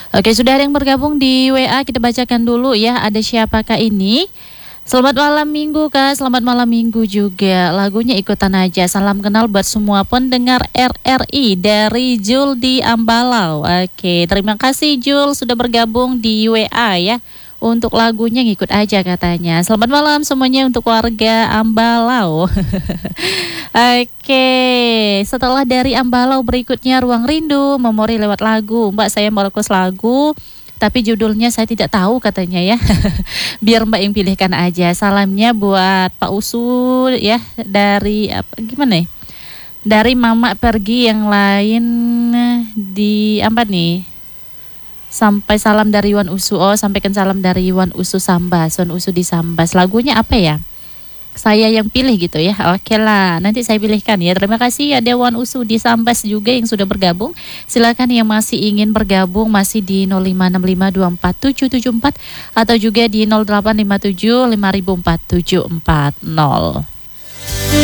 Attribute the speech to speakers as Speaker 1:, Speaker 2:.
Speaker 1: Oke, sudah ada yang bergabung di WA, kita bacakan dulu ya. Ada siapakah ini? Selamat malam minggu Kak, selamat malam minggu juga. Lagunya ikutan aja. Salam kenal buat semua pendengar RRI dari Jul di Ambalau. Oke, terima kasih Jul sudah bergabung di WA ya. Untuk lagunya ngikut aja katanya. Selamat malam semuanya untuk warga Ambalau. Oke, setelah dari Ambalau berikutnya Ruang Rindu, memori lewat lagu. Mbak, saya mau request lagu, tapi judulnya saya tidak tahu katanya ya. Biar Mbak yang pilihkan aja. Salamnya buat Pak Usul ya, dari gimana ya? Dari Mama pergi yang lain di apa nih? Sampai salam dari Wan Usu. Oh, sampaikan salam dari Wan Usu Sambas. Wan Usu di Sambas. Lagunya apa ya? Saya yang pilih gitu ya. Oke lah, nanti saya pilihkan ya. Terima kasih ada Wan Usu di Sambas juga yang sudah bergabung. Silakan yang masih ingin bergabung masih di 0565247774 atau juga di 0857 504 740.